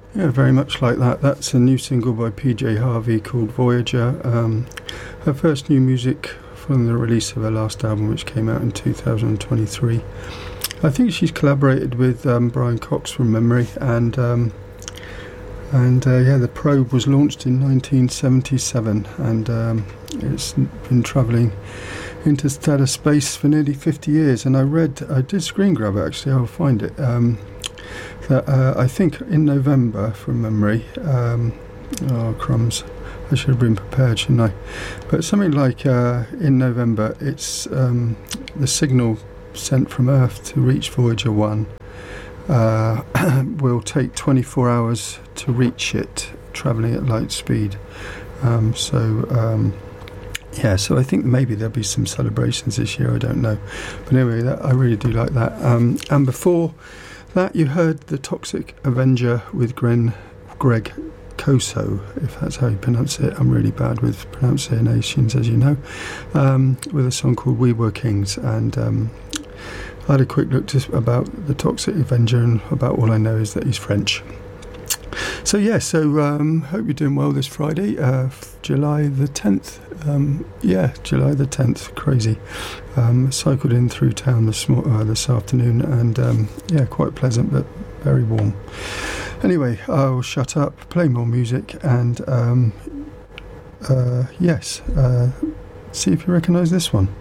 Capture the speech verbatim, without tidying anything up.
Yeah, very much like that. That's a new single by P J Harvey called Voyager. Um, her first new music from the release of her last album, which came out in two thousand twenty-three. I think she's collaborated with um, Brian Cox from memory, and um, and uh, yeah, the Probe was launched in nineteen seventy-seven, and um, it's been travelling interstellar space for nearly fifty years. And I read, I did screen grab it actually. I'll find it. Um, that uh, I think in November, from memory. Um, oh crumbs! I should have been prepared, shouldn't I? But something like uh, in November, it's um, the signal sent from Earth to reach Voyager one uh, will take twenty-four hours to reach it, travelling at light speed. Um, so, um, yeah, so I think maybe there'll be some celebrations this year, I don't know. But anyway, that, I really do like that. Um, and before that, you heard The Toxic Avenger with Gren, Greg Koso, if that's how you pronounce it. I'm really bad with pronunciations, as you know, um, with a song called We Were Kings. And um, I had a quick look to, about The Toxic Avenger, and about all I know is that he's French. So yeah, so um, hope you're doing well this Friday, uh, July the tenth. Um, yeah, July the tenth, crazy. Um, cycled in through town this, uh, this afternoon, and um, yeah, quite pleasant but very warm. Anyway, I'll shut up, play more music, and um, uh, yes, uh, see if you recognise this one.